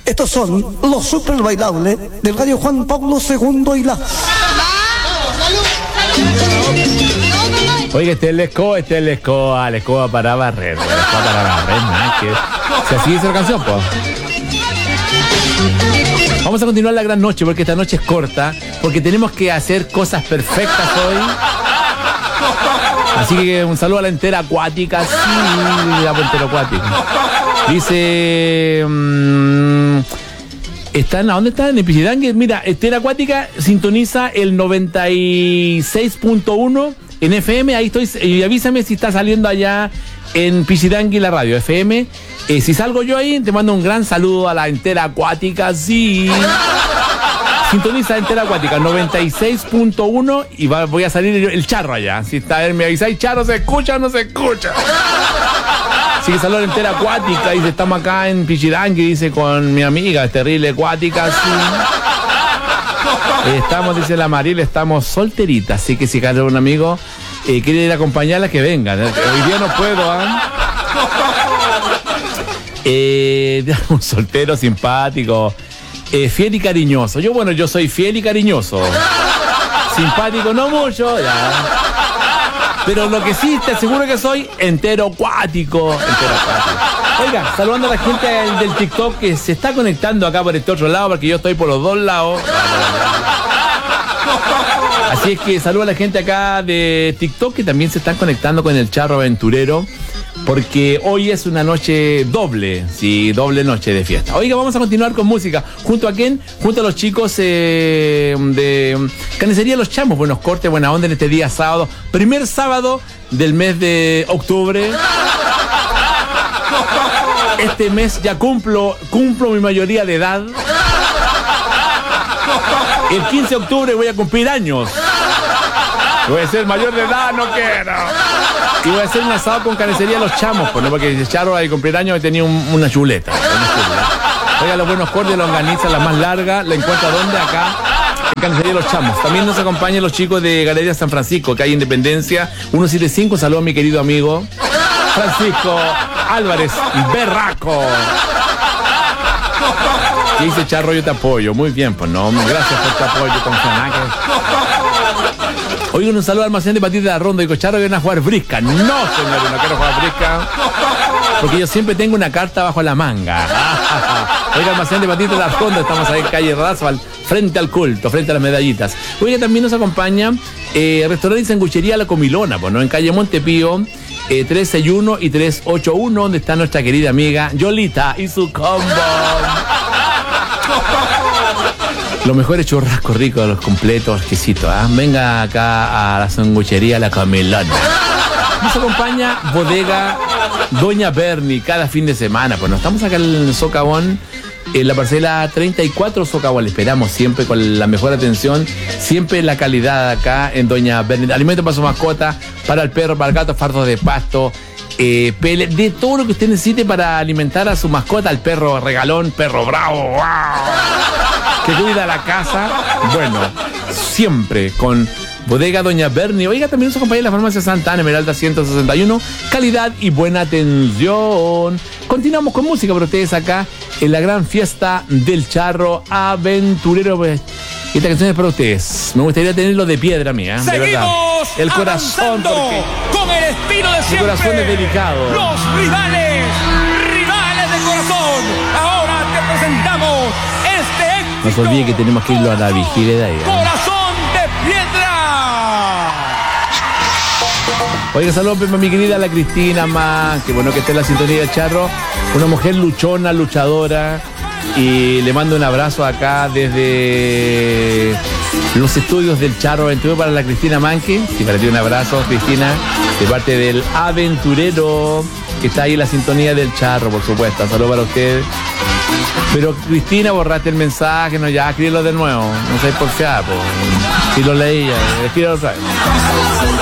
Estos son los super bailables del Radio Juan Pablo II y la... Oiga, esta es la escoba para barrer. La escoba para barrer, ¿no? Que si así dice la canción, pues. Vamos a continuar la gran noche, porque esta noche es corta, porque tenemos que hacer cosas perfectas hoy. Así que un saludo a la entera acuática, sí, la entera acuática. Dice... ¿Están? ¿A dónde están? En Pichidangue. Mira, entera acuática sintoniza el 96.1 en FM. Ahí estoy. Y avísame si está saliendo allá en Pichidangue la radio FM. Si salgo yo ahí, te mando un gran saludo a la entera acuática, sí. Sintoniza entera acuática, 96.1 y voy a salir el charro allá. Si está, me avisáis, charro, ¿se escucha o no se escucha? Así que saludo a la entera acuática, dice, estamos acá en Pichidangue, dice, con mi amiga, terrible acuática, sí. Estamos, dice la Mariel, estamos solteritas, así que si cada un amigo quiere ir a acompañarla, que venga. Hoy día no puedo, un soltero simpático. Fiel y cariñoso. Yo soy fiel y cariñoso. Simpático no mucho, ya. Pero lo que sí te aseguro que soy entero acuático. Oiga, saludando a la gente del TikTok que se está conectando acá por este otro lado, porque yo estoy por los dos lados. Así es que saludo a la gente acá de TikTok que también se están conectando con el Charro Aventurero, porque hoy es una noche doble, sí, doble noche de fiesta. Oiga, vamos a continuar con música. ¿Junto a quién? Junto a los chicos de Carnicería Los Chamos. Buenos cortes, buena onda en este día sábado. Primer sábado del mes de octubre. Este mes ya cumplo mi mayoría de edad. El 15 de octubre voy a cumplir años. Voy a ser mayor de edad, no quiero. Y voy a hacer un asado con Carnicería Los Chamos, pues, ¿no? Porque el charro al cumplir años tenía una chuleta. Oiga, los buenos cortes, la longaniza, la más larga, la encuentra ¿dónde? Acá, en Carnicería Los Chamos. También nos acompañan los chicos de Galería San Francisco, que hay Independencia 175. Saludos a mi querido amigo Francisco Álvarez Berraco. ¿Qué dice Charro? Yo te apoyo. Muy bien, pues no. Gracias por tu apoyo, con Fenaque. Oigan, un saludo al almacén de patitas de la Ronda. Digo, Charro, ¿vienen a jugar brisca? No, señores, no quiero jugar brisca. Porque yo siempre tengo una carta bajo la manga. Oiga, almacén de patitas de la Ronda. Estamos ahí en calle Rasval, frente al culto, frente a las medallitas. Oiga, también nos acompaña restaurante y sanguchería La Comilona, pues, ¿no? En calle Montepío. 361 y 381, donde está nuestra querida amiga Yolita y su combo. Los mejores churrascos ricos, los completos, exquisitos. Venga acá a la sanguchería La Comilona. Nos acompaña Bodega Doña Berni cada fin de semana. Pues nos estamos acá en el Socavón, en la parcela 34 Socavón. Le esperamos siempre con la mejor atención, siempre la calidad acá en Doña Berni. Alimento para su mascota, para el perro, para el gato, fardos de pasto, pele, de todo lo que usted necesite para alimentar a su mascota, al perro regalón, perro bravo, ¡wow!, que cuida la casa. Bueno, siempre con Bodega Doña Berni. Oiga, también nos acompaña la farmacia Santa Ana, Esmeralda 161. Calidad y buena atención. Continuamos con música para ustedes acá en la gran fiesta del Charro Aventurero. Esta canción es para ustedes. Me gustaría tenerlo de piedra mía, de verdad. El corazón, porque con el estilo de siempre. El corazón es delicado. Los rivales de corazón. Ahora te presentamos este éxito. No se olvide que tenemos que irlo a la vigilia de ahí. Corazón de piedra. Oiga, saludos para mi querida la Cristina, que bueno que esté en la sintonía del Charro. Una mujer luchona, luchadora. Y le mando un abrazo acá desde los estudios del Charro Aventurero para la Cristina Manque. Y para ti un abrazo, Cristina, de parte del Aventurero, que está ahí en la sintonía del Charro, por supuesto. Saludos para usted. Pero Cristina, borraste el mensaje, no, ya, escríbelo de nuevo. No sé por qué, si lo leí, escríbelo otra vez.